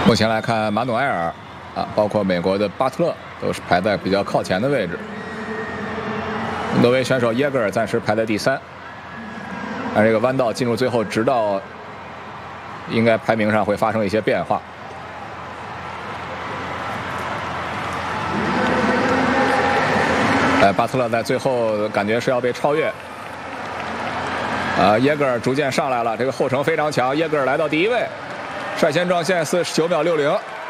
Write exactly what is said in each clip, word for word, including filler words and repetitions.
目前来看，马努埃尔啊，包括美国的巴特勒都是排在比较靠前的位置。挪威选手耶格尔暂时排在第三，而这个弯道进入最后直道，应该排名上会发生一些变化。呃，巴特勒在最后感觉是要被超越。啊，耶格尔逐渐上来了，这个后程非常强，耶格尔来到第一位，率先撞线四十九秒六零。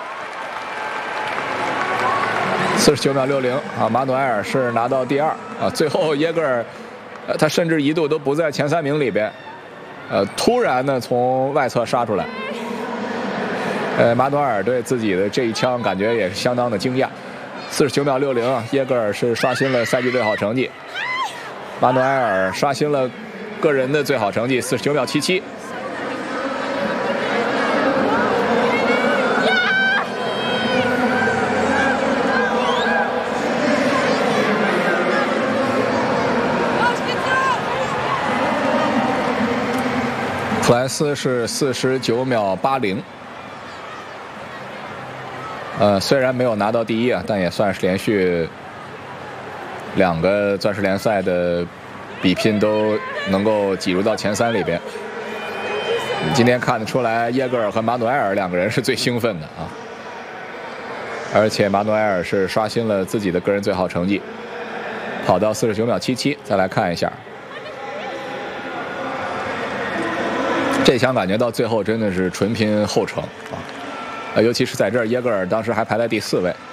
四十九秒六零啊，马努埃尔是拿到第二啊，最后耶格尔，呃，他甚至一度都不在前三名里边，呃，突然呢从外侧杀出来，呃，马努埃尔对自己的这一枪感觉也是相当的惊讶。四十九秒六零，耶格尔是刷新了赛季最好成绩，马努埃尔刷新了个人的最好成绩，四十九秒七七。普莱斯是四十九秒八零，呃，虽然没有拿到第一啊，但也算是连续两个钻石联赛的比拼都能够挤入到前三里边。今天看得出来，耶格尔和马努埃尔两个人是最兴奋的啊，而且马努埃尔是刷新了自己的个人最好成绩，跑到四十九秒七七。再来看一下。这枪感觉到最后真的是纯拼后程啊，呃，尤其是在这儿，耶格尔当时还排在第四位。